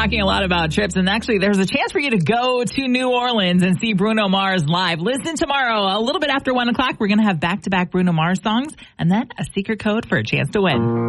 talking a lot about trips, and actually there's a chance for you to go to New Orleans and see Bruno Mars live. Listen tomorrow, a little bit after 1 o'clock. We're going to have back-to-back Bruno Mars songs, and then a secret code for a chance to win.